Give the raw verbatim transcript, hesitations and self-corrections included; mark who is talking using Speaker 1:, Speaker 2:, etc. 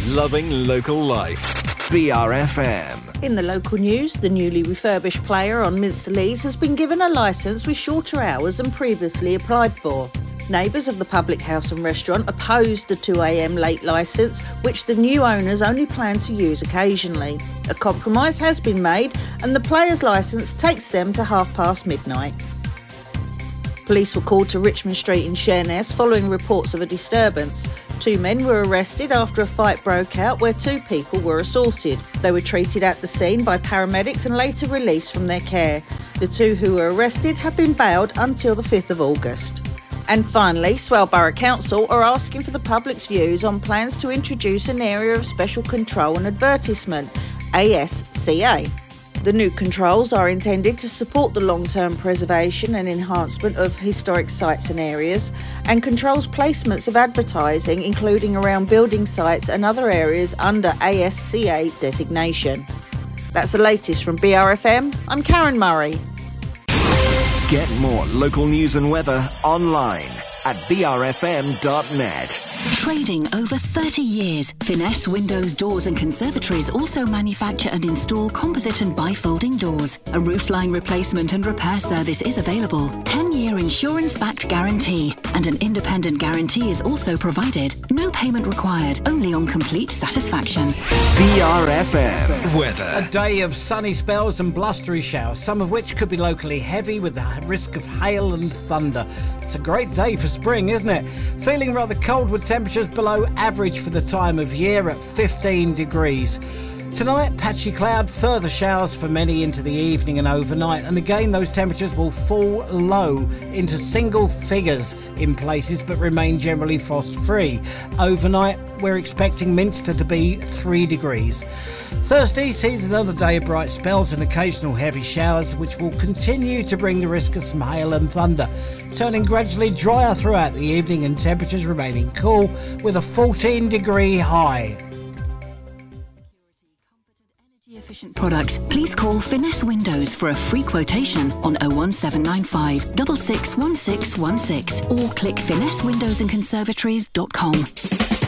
Speaker 1: loving local life. B R F M.
Speaker 2: In the local news, the newly refurbished player on Minster Leys has been given a licence with shorter hours than previously applied for. Neighbours of the public house and restaurant opposed the two a m late licence, which the new owners only plan to use occasionally. A compromise has been made and the player's licence takes them to half past midnight. Police were called to Richmond Street in Sheerness following reports of a disturbance. Two men were arrested after a fight broke out where two people were assaulted. They were treated at the scene by paramedics and later released from their care. The two who were arrested have been bailed until the fifth of August. And finally, Swale Borough Council are asking for the public's views on plans to introduce an area of special control and advertisement, A S C A. The new controls are intended to support the long-term preservation and enhancement of historic sites and areas, and controls placements of advertising, including around building sites and other areas under A S C A designation. That's the latest from B R F M. I'm Karen Murray.
Speaker 1: Get more local news and weather online at b r f m dot net.
Speaker 3: Trading over thirty years, Finesse Windows, Doors and Conservatories also manufacture and install composite and bifolding doors. A roofline replacement and repair service is available. ten-year insurance-backed guarantee and an independent guarantee is also provided. No payment required, only on complete satisfaction.
Speaker 1: B R F M weather.
Speaker 4: A day of sunny spells and blustery showers, some of which could be locally heavy with the risk of hail and thunder. It's a great day for spring, isn't it? Feeling rather cold with temperatures below average for the time of year at fifteen degrees. Tonight, patchy cloud, further showers for many into the evening and overnight, and again those temperatures will fall low into single figures in places but remain generally frost-free. Overnight, we're expecting Minster to be three degrees. Thursday sees another day of bright spells and occasional heavy showers, which will continue to bring the risk of some hail and thunder, turning gradually drier throughout the evening and temperatures remaining cool with a fourteen degree high.
Speaker 3: Efficient products, please call Finesse Windows for a free quotation on oh one seven nine five, six six one six one six or click finesse windows and conservatories dot com.